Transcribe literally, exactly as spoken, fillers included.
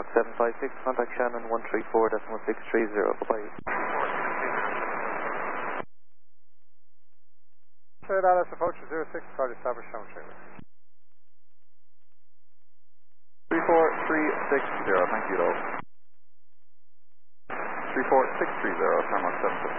seven five six, contact Shannon one three four decimal six three zero. Bye-bye. Third Alice, approach zero six, card established, sound trailer. three four three six zero, thank you though. three four six three zero, Tarmac seven six.